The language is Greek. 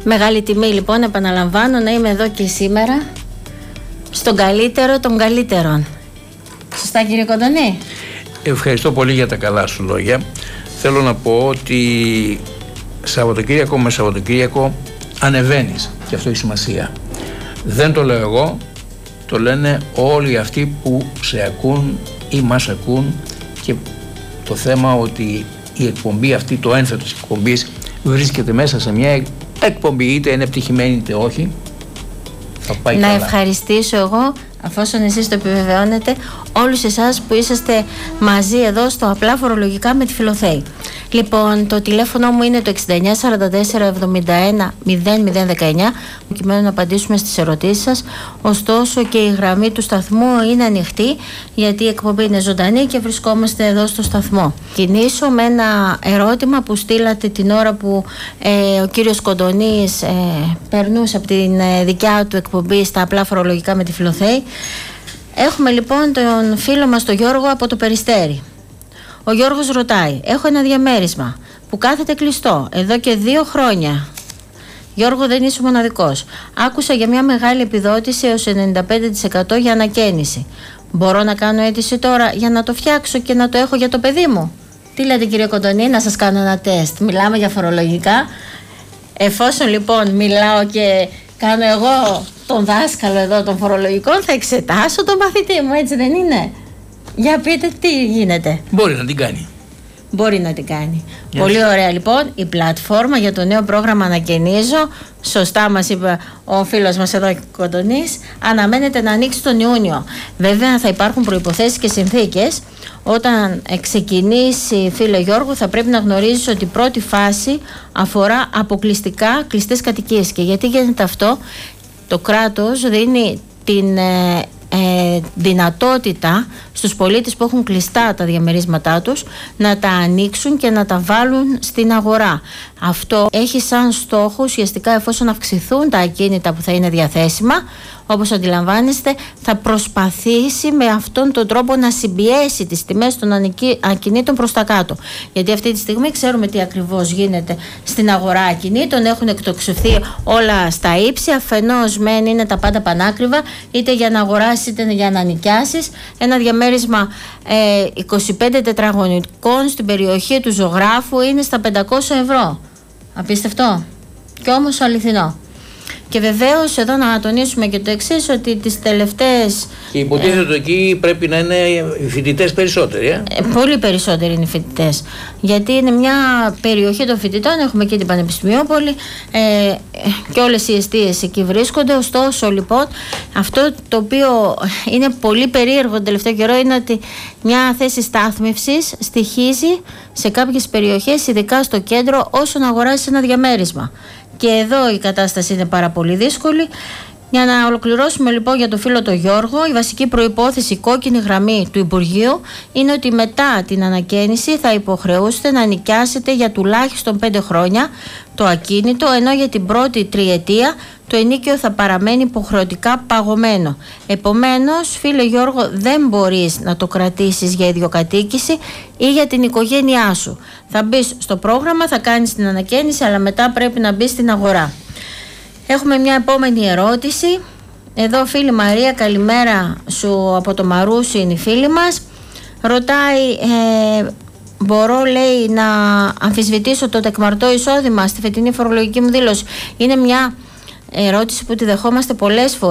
Μεγάλη τιμή λοιπόν, επαναλαμβάνω, να είμαι εδώ και σήμερα στον καλύτερο των καλύτερων. Σωστά, κύριε Κοντονή? Ευχαριστώ πολύ για τα καλά σου λόγια. Θέλω να πω ότι Σαββατοκύριακο με Σαββατοκύριακο ανεβαίνεις, και αυτό έχει σημασία. Δεν το λέω εγώ, το λένε όλοι αυτοί που σε ακούν ή μας ακούν, και το θέμα ότι η εκπομπή αυτή, το ένθετο της εκπομπής, βρίσκεται μέσα σε μια εκπομπή, είτε είναι επιτυχημένη είτε όχι, θα πάει να καλά. ευχαριστήσω εγώ, αφόσον εσείς το επιβεβαιώνετε, όλους εσάς που είσαστε μαζί εδώ στο Απλά Φορολογικά με τη Φιλοθέη. Λοιπόν, το τηλέφωνο μου είναι το 69 44 71 0019, προκειμένου να απαντήσουμε στις ερωτήσεις σας. Ωστόσο και η γραμμή του σταθμού είναι ανοιχτή, γιατί η εκπομπή είναι ζωντανή και βρισκόμαστε εδώ στο σταθμό. Κινήσω με ένα ερώτημα που στείλατε την ώρα που ο κύριος Κοντονής περνούσε από την δικιά του εκπομπή στα Απλά Φορολογικά με τη Φιλοθέη. Έχουμε λοιπόν τον φίλο μας τον Γιώργο από το Περιστέρι. Ο Γιώργος ρωτάει: έχω ένα διαμέρισμα που κάθεται κλειστό εδώ και 2 χρόνια. Γιώργο, δεν είσαι μοναδικός. Άκουσα για μια μεγάλη επιδότηση έως 95% για ανακαίνιση. Μπορώ να κάνω αίτηση τώρα για να το φτιάξω και να το έχω για το παιδί μου? Τι λέτε, κύριε Κοντονή, να σας κάνω ένα τεστ? Μιλάμε για φορολογικά. Εφόσον λοιπόν μιλάω και κάνω εγώ τον δάσκαλο εδώ των φορολογικών, θα εξετάσω τον μαθητή μου, έτσι δεν είναι? Για πείτε τι γίνεται. Μπορεί να την κάνει. Μπορεί να την κάνει. Πολύ ωραία λοιπόν η πλατφόρμα για το νέο πρόγραμμα Ανακαινίζω. Σωστά μας είπε ο φίλος μας εδώ Κοντονής. Αναμένεται να ανοίξει τον Ιούνιο. Βέβαια θα υπάρχουν προϋποθέσεις και συνθήκες. Όταν ξεκινήσει, φίλε Γιώργο, θα πρέπει να γνωρίζεις ότι η πρώτη φάση αφορά αποκλειστικά κλειστές κατοικίες. Και γιατί γίνεται αυτό? Το κράτος δίνει την δυνατότητα στους πολίτες που έχουν κλειστά τα διαμερίσματά τους να τα ανοίξουν και να τα βάλουν στην αγορά. Αυτό έχει σαν στόχο ουσιαστικά, εφόσον αυξηθούν τα ακίνητα που θα είναι διαθέσιμα, όπως αντιλαμβάνεστε, θα προσπαθήσει με αυτόν τον τρόπο να συμπιέσει τις τιμές των ακινήτων προς τα κάτω. Γιατί αυτή τη στιγμή ξέρουμε τι ακριβώς γίνεται στην αγορά ακινήτων. Έχουν εκτοξευθεί όλα στα ύψη. Αφενός μεν είναι τα πάντα πανάκριβα, είτε για να αγοράσεις είτε για να νοικιάσεις. Ένα διαμέρισμα 25 τετραγωνικών στην περιοχή του Ζωγράφου είναι στα 500 ευρώ. Απίστευτο και όμως αληθινό. Και βεβαίως εδώ να τονίσουμε και το εξής, ότι τις τελευταίες... Και υποτίθεται ότι εκεί πρέπει να είναι οι φοιτητές περισσότεροι. Πολύ περισσότεροι είναι οι φοιτητές. Γιατί είναι μια περιοχή των φοιτητών, έχουμε και την Πανεπιστημιόπολη και όλες οι εστίες εκεί βρίσκονται. Ωστόσο λοιπόν, αυτό το οποίο είναι πολύ περίεργο τον τελευταίο καιρό είναι ότι μια θέση στάθμευσης στοιχίζει σε κάποιες περιοχές, ειδικά στο κέντρο, όσο να αγοράσεις ένα διαμέρισμα. Και εδώ η κατάσταση είναι πάρα πολύ δύσκολη. Για να ολοκληρώσουμε λοιπόν για το φίλο τον Γιώργο, η βασική προϋπόθεση, η κόκκινη γραμμή του Υπουργείου, είναι ότι μετά την ανακαίνιση θα υποχρεούσετε να νοικιάσετε για τουλάχιστον 5 χρόνια το ακίνητο, ενώ για την πρώτη τριετία το ενίκιο θα παραμένει υποχρεωτικά παγωμένο. Επομένως, φίλε Γιώργο, δεν μπορείς να το κρατήσεις για ιδιοκατοίκηση ή για την οικογένειά σου. Θα μπεις στο πρόγραμμα, θα κάνεις την ανακαίνιση, αλλά μετά πρέπει να μπεις στην αγορά. Έχουμε μια επόμενη ερώτηση. Εδώ φίλη Μαρία, καλημέρα σου από το Μαρούσι, είναι η φίλη μας. Ρωτάει, μπορώ λέει να αμφισβητήσω το τεκμαρτό εισόδημα στη φετινή φορολογική μου δήλωση? Είναι μια ερώτηση που τη δεχόμαστε πολλές φορές.